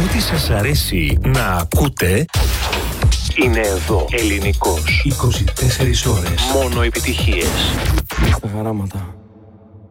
Ό,τι σας αρέσει να ακούτε είναι εδώ. Ελληνικός. 24 ώρες. Μόνο επιτυχίες. Στα χαράματα.